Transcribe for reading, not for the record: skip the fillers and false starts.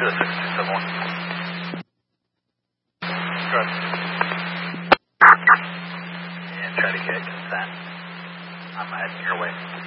to the 6271. Good. And try to get consent. I'm heading your way.